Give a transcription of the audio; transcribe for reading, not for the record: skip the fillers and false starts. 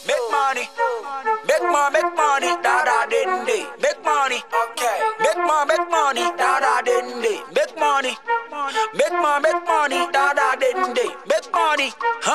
Make money. Make money, da da din day. Make money, okay. Make money, da da din day. Make money, da da din day. Make money, huh?